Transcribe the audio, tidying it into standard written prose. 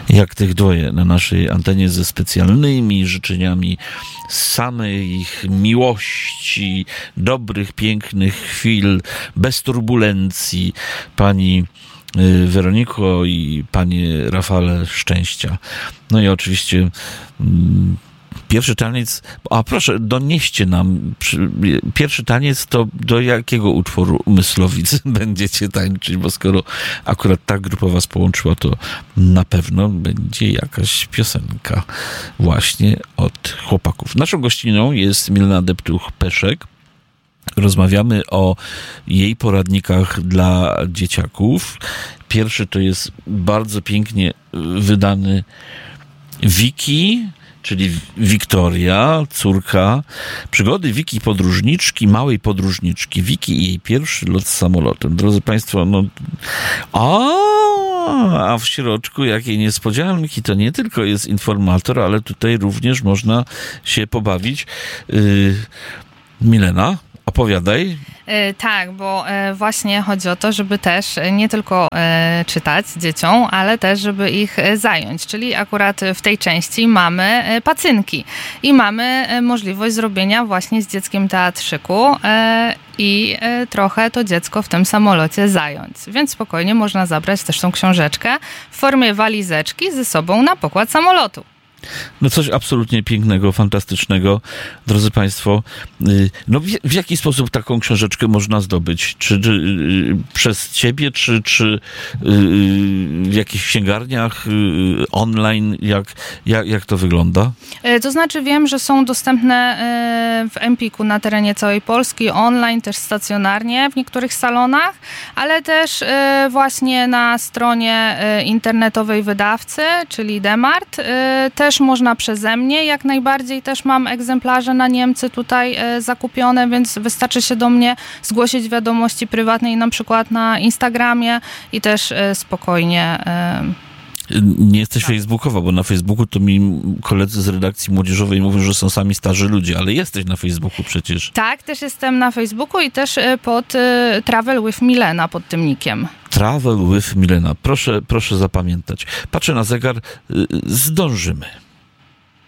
Jak tych dwoje na naszej antenie ze specjalnymi życzeniami samej ich miłości, dobrych, pięknych chwil, bez turbulencji. Pani Weroniko i panie Rafale, szczęścia. No i oczywiście pierwszy taniec, a proszę, donieście nam, pierwszy taniec to do jakiego utworu Myslowic będziecie tańczyć, bo skoro akurat ta grupa was połączyła, to na pewno będzie jakaś piosenka właśnie od chłopaków. Naszą gościną jest Milena Deptuch-Peszek. Rozmawiamy o jej poradnikach dla dzieciaków. Pierwszy to jest bardzo pięknie wydany Wiki, czyli Wiktoria, córka. Przygody Wiki podróżniczki, małej podróżniczki. Wiki i jej pierwszy lot z samolotem. Drodzy Państwo, a w środku jakiej niespodzianki, to nie tylko jest informator, ale tutaj również można się pobawić. Milena, opowiadaj. Tak, bo właśnie chodzi o to, żeby też nie tylko czytać dzieciom, ale też, żeby ich zająć. Czyli akurat w tej części mamy pacynki i mamy możliwość zrobienia właśnie z dzieckiem teatrzyku i trochę to dziecko w tym samolocie zająć. Więc spokojnie można zabrać też tą książeczkę w formie walizeczki ze sobą na pokład samolotu. No coś absolutnie pięknego, fantastycznego. Drodzy Państwo, no w jaki sposób taką książeczkę można zdobyć? Czy przez ciebie, czy w jakichś księgarniach online? Jak to wygląda? To znaczy wiem, że są dostępne w Empiku na terenie całej Polski, online, też stacjonarnie w niektórych salonach, ale też właśnie na stronie internetowej wydawcy, czyli Demart, też można przeze mnie, jak najbardziej też mam egzemplarze na Niemcy tutaj zakupione, więc wystarczy się do mnie zgłosić w wiadomości prywatnej, na przykład na Instagramie i też spokojnie. Nie jesteś facebookowa, bo na Facebooku to mi koledzy z redakcji młodzieżowej mówią, że są sami starzy ludzie, ale jesteś na Facebooku przecież. Tak, też jestem na Facebooku i też pod Travel with Milena, pod tym nickiem. Travel with Milena. Proszę zapamiętać. Patrzę na zegar, zdążymy.